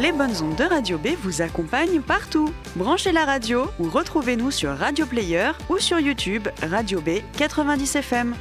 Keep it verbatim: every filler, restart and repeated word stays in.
les bonnes ondes de Radio B vous accompagnent partout. Branchez la radio ou retrouvez-nous sur Radio Player ou sur YouTube Radio B quatre-vingt-dix F M.